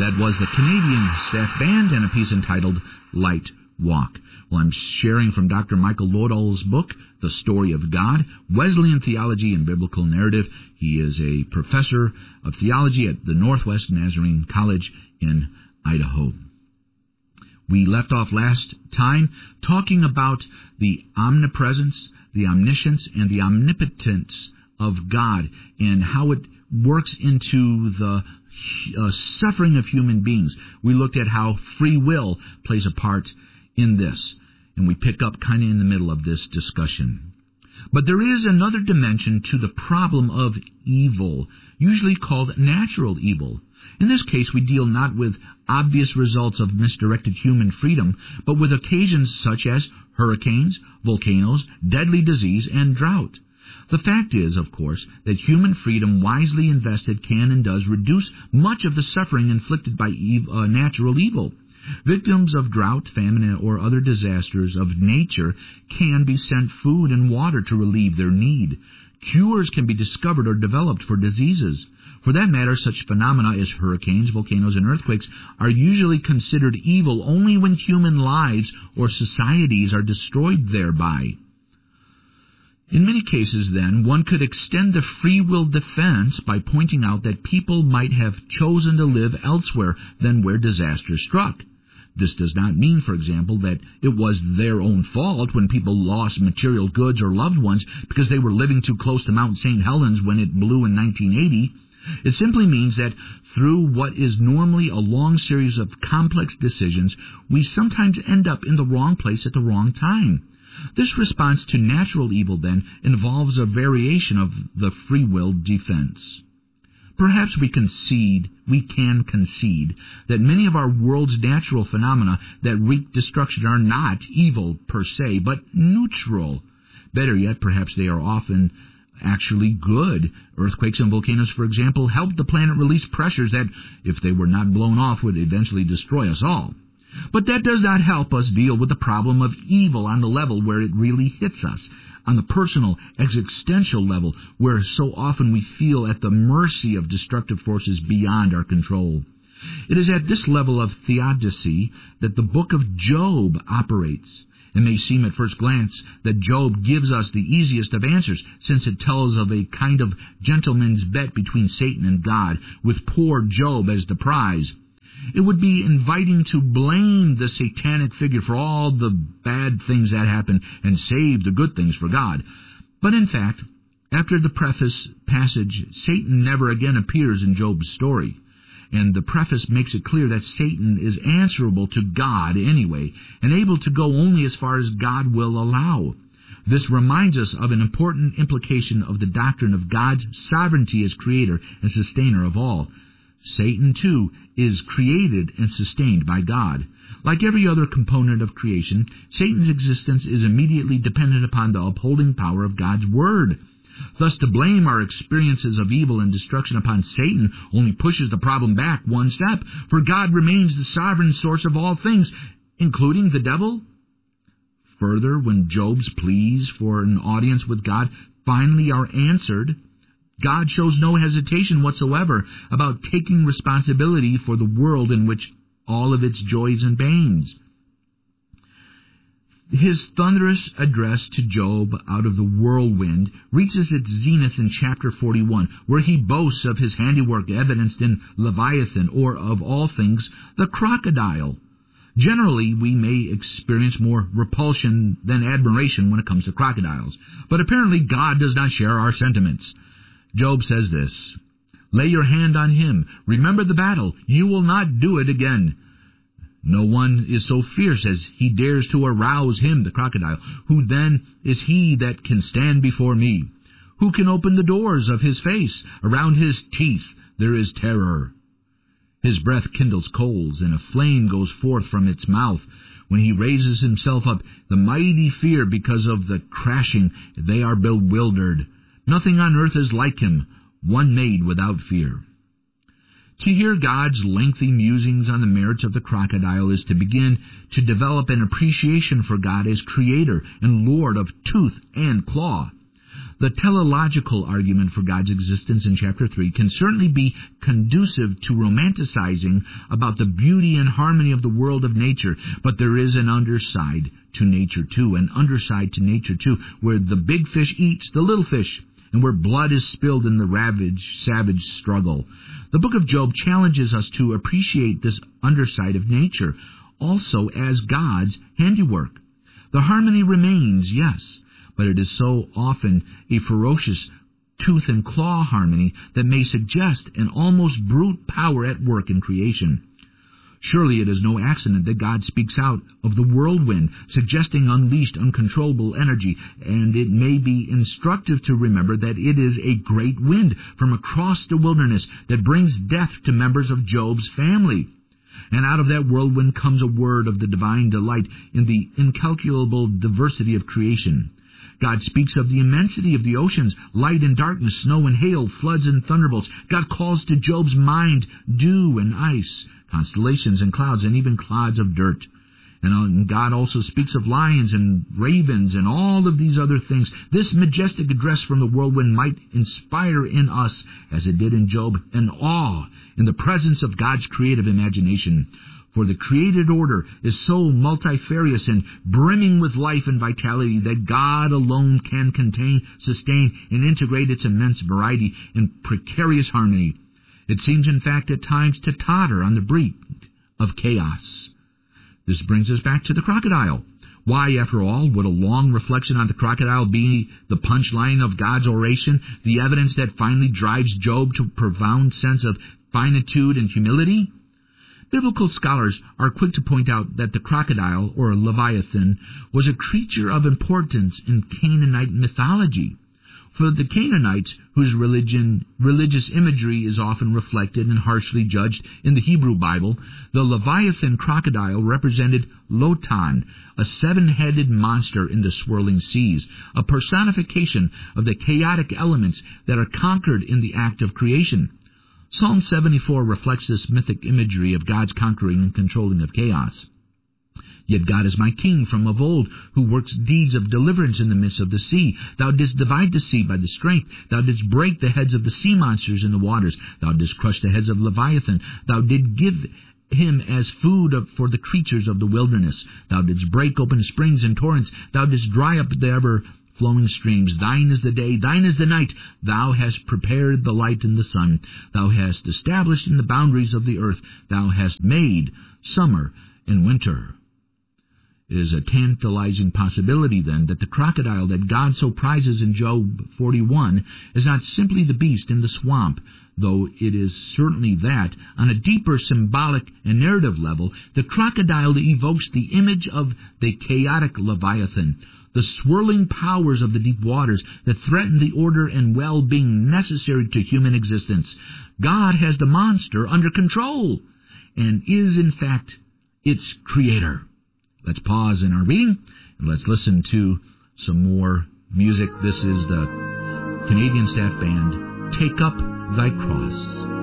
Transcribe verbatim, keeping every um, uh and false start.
That was the Canadian Staff Band and a piece entitled Light Walk. Well, I'm sharing from Doctor Michael Lodall's book, The Story of God, Wesleyan Theology and Biblical Narrative. He is a professor of theology at the Northwest Nazarene College in Idaho. We left off last time talking about the omnipresence, the omniscience, and the omnipotence of God and how it works into the uh, suffering of human beings. We looked at how free will plays a part in this, and we pick up kind of in the middle of this discussion. But there is another dimension to the problem of evil, usually called natural evil. In this case, we deal not with obvious results of misdirected human freedom, but with occasions such as hurricanes, volcanoes, deadly disease, and drought. The fact is, of course, that human freedom wisely invested can and does reduce much of the suffering inflicted by ev- uh, natural evil. Victims of drought, famine, or other disasters of nature can be sent food and water to relieve their need. Cures can be discovered or developed for diseases. For that matter, such phenomena as hurricanes, volcanoes, and earthquakes are usually considered evil only when human lives or societies are destroyed thereby. In many cases, then, one could extend the free will defense by pointing out that people might have chosen to live elsewhere than where disaster struck. This does not mean, for example, that it was their own fault when people lost material goods or loved ones because they were living too close to Mount Saint Helens when it blew in nineteen eighty. It simply means that through what is normally a long series of complex decisions, we sometimes end up in the wrong place at the wrong time. This response to natural evil, then, involves a variation of the free will defense. Perhaps we concede, we can concede, that many of our world's natural phenomena that wreak destruction are not evil per se, but neutral. Better yet, perhaps they are often actually good. Earthquakes and volcanoes, for example, help the planet release pressures that, if they were not blown off, would eventually destroy us all. But that does not help us deal with the problem of evil on the level where it really hits us, on the personal, existential level, where so often we feel at the mercy of destructive forces beyond our control. It is at this level of theodicy that the book of Job operates. It may seem at first glance that Job gives us the easiest of answers, since it tells of a kind of gentleman's bet between Satan and God, with poor Job as the prize. It would be inviting to blame the satanic figure for all the bad things that happen and save the good things for God. But in fact, after the preface passage, Satan never again appears in Job's story. And the preface makes it clear that Satan is answerable to God anyway, and able to go only as far as God will allow. This reminds us of an important implication of the doctrine of God's sovereignty as creator and sustainer of all. Satan, too, is created and sustained by God. Like every other component of creation, Satan's existence is immediately dependent upon the upholding power of God's Word. Thus, to blame our experiences of evil and destruction upon Satan only pushes the problem back one step, for God remains the sovereign source of all things, including the devil. Further, when Job's pleas for an audience with God finally are answered, God shows no hesitation whatsoever about taking responsibility for the world in which all of its joys and pains. His thunderous address to Job out of the whirlwind reaches its zenith in chapter forty-one, where he boasts of his handiwork evidenced in Leviathan, or, of all things, the crocodile. Generally, we may experience more repulsion than admiration when it comes to crocodiles, but apparently God does not share our sentiments. Job says this, "Lay your hand on him. Remember the battle. You will not do it again." No one is so fierce as he dares to arouse him, the crocodile. Who then is he that can stand before me? Who can open the doors of his face? Around his teeth there is terror. His breath kindles coals, and a flame goes forth from its mouth. When he raises himself up, the mighty fear because of the crashing. They are bewildered. Nothing on earth is like him, one made without fear. To hear God's lengthy musings on the merits of the crocodile is to begin to develop an appreciation for God as Creator and Lord of tooth and claw. The teleological argument for God's existence in chapter three can certainly be conducive to romanticizing about the beauty and harmony of the world of nature, but there is an underside to nature too, an underside to nature too, where the big fish eats the little fish, and where blood is spilled in the ravage, savage struggle. The book of Job challenges us to appreciate this underside of nature also as God's handiwork. The harmony remains, yes, but it is so often a ferocious tooth and claw harmony that may suggest an almost brute power at work in creation. Surely it is no accident that God speaks out of the whirlwind, suggesting unleashed, uncontrollable energy, and it may be instructive to remember that it is a great wind from across the wilderness that brings death to members of Job's family. And out of that whirlwind comes a word of the divine delight in the incalculable diversity of creation. God speaks of the immensity of the oceans, light and darkness, snow and hail, floods and thunderbolts. God calls to Job's mind dew and ice, constellations and clouds, and even clods of dirt. And God also speaks of lions and ravens and all of these other things. This majestic address from the whirlwind might inspire in us, as it did in Job, an awe in the presence of God's creative imagination. For the created order is so multifarious and brimming with life and vitality that God alone can contain, sustain, and integrate its immense variety in precarious harmony. It seems, in fact, at times to totter on the brink of chaos. This brings us back to the crocodile. Why, after all, would a long reflection on the crocodile be the punchline of God's oration, the evidence that finally drives Job to a profound sense of finitude and humility? Biblical scholars are quick to point out that the crocodile, or Leviathan, was a creature of importance in Canaanite mythology. For the Canaanites, whose religion, religious imagery is often reflected and harshly judged in the Hebrew Bible, the Leviathan crocodile represented Lotan, a seven-headed monster in the swirling seas, a personification of the chaotic elements that are conquered in the act of creation. Psalm seventy-four reflects this mythic imagery of God's conquering and controlling of chaos. Yet God is my king from of old, who works deeds of deliverance in the midst of the sea. Thou didst divide the sea by the strength. Thou didst break the heads of the sea monsters in the waters. Thou didst crush the heads of Leviathan. Thou didst give him as food for the creatures of the wilderness. Thou didst break open springs and torrents. Thou didst dry up the ever-flowing streams. Thine is the day, thine is the night. Thou hast prepared the light and the sun. Thou hast established in the boundaries of the earth. Thou hast made summer and winter. It is a tantalizing possibility, then, that the crocodile that God so prizes in Job forty-one is not simply the beast in the swamp, though it is certainly that. On a deeper symbolic and narrative level, the crocodile evokes the image of the chaotic Leviathan, the swirling powers of the deep waters that threaten the order and well-being necessary to human existence. God has the monster under control and is, in fact, its creator. Let's pause in our reading and let's listen to some more music. This is the Canadian Staff Band, Take Up Thy Cross.